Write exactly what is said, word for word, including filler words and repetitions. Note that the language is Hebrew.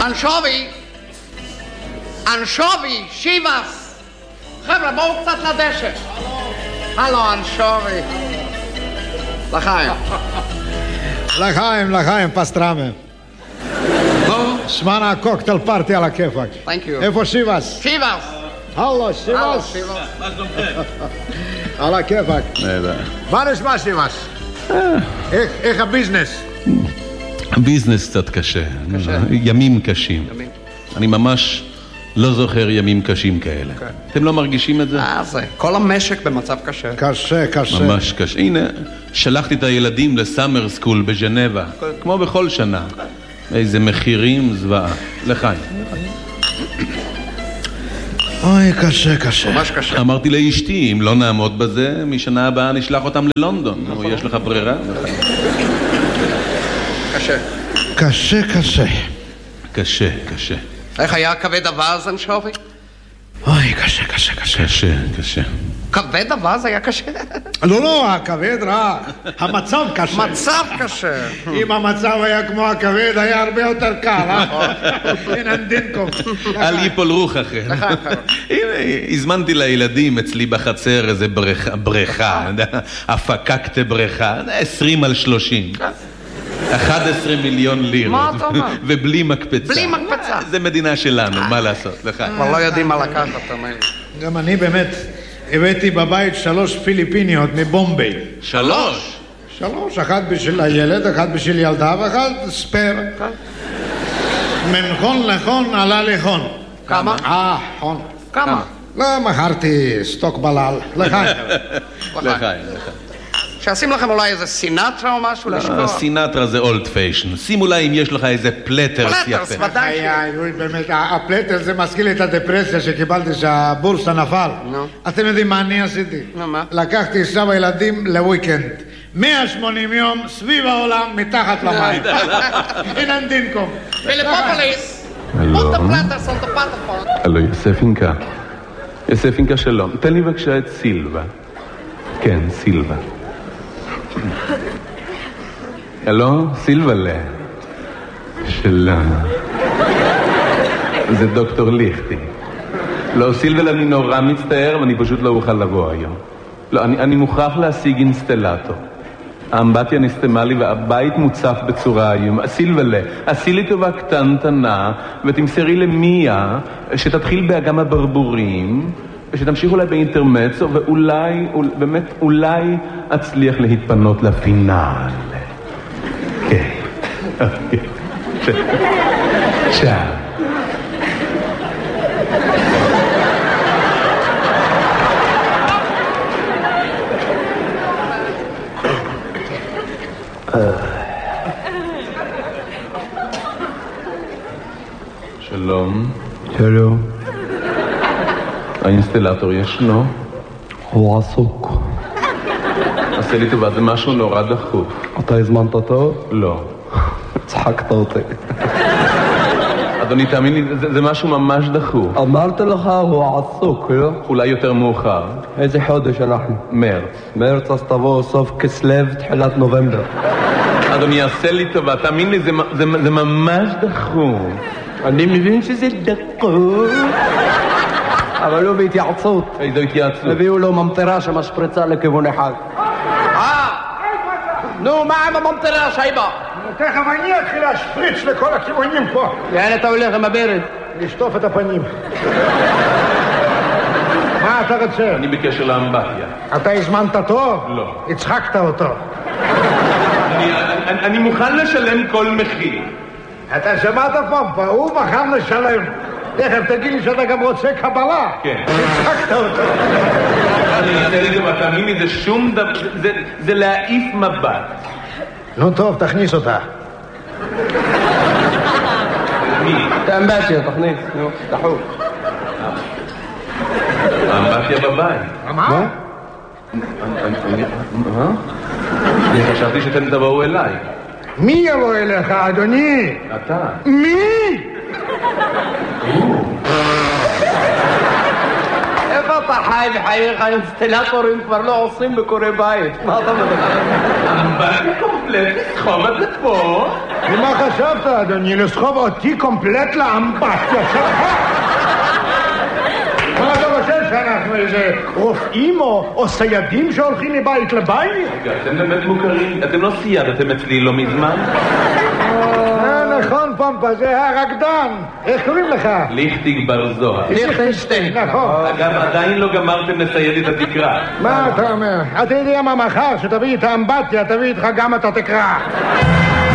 אנשובי! אנשובי! שיבס! חבר'ה, בואו קצת לדשא. הלו, אנשובי. לחיים. לחיים, לחיים, פסטרמה. נו? שמנה קוקטייל פארטי על הכיפק. Thank you. איפה שיבס? שיבס! הלו, הלו, שיבס. שיבס. מה שלומכם? על הכיפק. מה נשמע שיבס? איך הביזנס? הביזנס קצת קשה. קשה. ימים קשים. ימים. אני ממש לא זוכר ימים קשים כאלה. אתם לא מרגישים את זה? אה, זה. כל המשק במצב קשה. קשה, קשה. ממש קשה. הנה, שלחתי את הילדים לסאמר סקול בז'נבה, כמו בכל שנה. איזה מחירים זוועה. לחיים. אוי, קשה, קשה. ממש קשה. אמרתי לאשתי, אם לא נעמוד בזה, משנה הבאה נשלח אותם ללונדון. נו, יש לך ברירה? קשה. קשה, קשה. קשה, קשה. איך היה כבד אווז, אנשובי? אוי, קשה, קשה, קשה. קשה, קשה. כבד אווז היה קשה? לא, לא, הכבד רע. המצב קשה. מצב קשה. אם המצב היה כמו הכבד, היה הרבה יותר קל, אה? אין אנדינקום. אל ייפול רוח אחר. הנה, הזמנתי לילדים אצלי בחצר איזה בריכה, הפקקת בריכה, עשרים על שלושים. אחד עשר מיליון לירות. מה אתה אומר? ובלי מקפצה. בלי מקפצה. זה מדינה שלנו, מה לעשות? לך. כבר לא יודעים מה לקחת, אתה אומר. גם אני באמת הבאתי בבית שלוש פיליפיניות מבומביי. שלוש? שלוש, אחת בשביל הילד, אחת בשביל ילדה ואחת ספר. מנחון לחון עלה לחון. כמה? אה, חון. כמה? לא, מכרתי סטוק בלל. לחיים. לחיים. שעשים לכם אולי איזה סינטרה או משהו לשכוח? סינטרה זה אולד פיישן. שים אולי אם יש לך איזה פלטרס פלטרס, יפה. ודאי. באמת, הפלטר זה מזכיר לי את הדפרסיה שקיבלתי שהבורסה נפל. נו. אתם יודעים מה אני עשיתי? נו, מה? לקחתי אישה וילדים לוויקנד. מאה ושמונים יום סביב העולם מתחת למים. אין אנדינקום. פיליפופוליס! הלו. put the platters on the platform. הלו, יוסף אינקה. יוסף אינקה שלום. תן לי בבקשה את סילבה. כן, סילבה. הלו, סילבלה. שלום. זה דוקטור ליכטי. לא, סילבלה, אני נורא מצטער, ואני פשוט לא אוכל לבוא היום. לא, אני, אני מוכרח להשיג אינסטלטור. האמבטיה נסתמה לי והבית מוצף בצורה איומה. סילבלה, עשי לי טובה קטנטנה, ותמסרי למיה שתתחיל באגם הברבורים, ושתמשיך אולי באינטרמצו, ואולי, באמת, אולי אצליח להתפנות לפינאל. כן. אוקיי. צ'או. שלום. שלום. האינסטלטור ישנו? הוא עסוק. עשה לי טובה, זה משהו נורא דחוף. אתה הזמנת אותו? לא. צחקת אותי. אדוני, תאמין לי, זה, זה משהו ממש דחוף. אמרתי לך, הוא עסוק, לא? אולי יותר מאוחר. איזה חודש אנחנו? מרץ. מרץ, אז תבוא סוף כסלו, תחילת נובמבר. אדוני, עשה לי טובה, תאמין לי, זה, זה, זה ממש דחוף. אני מבין שזה דחוף. אבל לא בהתייעצות. איזו התייעצות? הביאו לו ממטרה שמשפריצה לכיוון אחד. אה! נו, מה עם הממטרה, שייבה? תכף אני אתחיל להשפריץ לכל הכיוונים פה. לאן אתה הולך עם הברד? לשטוף את הפנים. מה אתה רוצה? אני בקשר לאמבטיה. אתה הזמנת אותו? לא. הצחקת אותו. אני, אני, אני מוכן לשלם כל מחיר. אתה שמעת פעם, הוא בחר לשלם. תכף תגיד לי שאתה גם רוצה קבלה. כן. הצחקת אותו. אני אעשה לי טובה, תאמין לי, זה שום דבר, זה, זה להעיף מבט. נו טוב, תכניס אותה. מי? את האמבטיה, תכניס. נו, דחוף. האמבטיה בבית. מה? מה? אני חשבתי שאתם תבואו אליי. מי יבוא אליך, אדוני? אתה. מי? איפה אתה חי בחייך? אינסטלטורים כבר לא עושים בקורי בית. מה אתה מדבר? אמבטיה? קומפלט לסחוב את זה פה? ומה חשבת, אדוני? לסחוב אותי קומפלט לאמבטיה שלך? מה אתה חושב שאנחנו איזה רופאים או סיידים שהולכים מבית לבית? אתם באמת מוכרים, אתם לא סיידתם אצלי לא מזמן? נכון, פומפה, זה הרקדן. איך קוראים לך? ליכטיג בר זוהר. ליכטנשטיין. נכון. אגב, עדיין לא גמרתם לסייד את התקרה. מה אתה אומר? אתה יודע מה מחר? שתביא את האמבטיה, תביא איתך גם את התקרה.